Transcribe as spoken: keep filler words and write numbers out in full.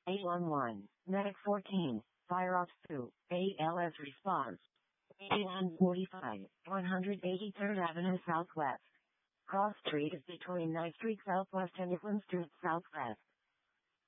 eight one one, Medic fourteen, Fire Ops two, A L S response. A one forty-five, one hundred eighty-third Avenue Southwest. Cross Street is between ninth Street Southwest and Euclid Street Southwest.